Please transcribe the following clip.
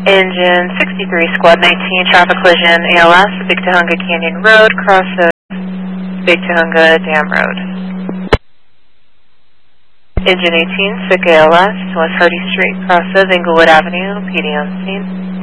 Engine 63, Squad 19, traffic collision, ALS, Big Tahunga Canyon Road, crosses Big Tahunga Dam Road. Engine 18, sick ALS, West Hardy Street, crosses Inglewood Avenue, PD on scene.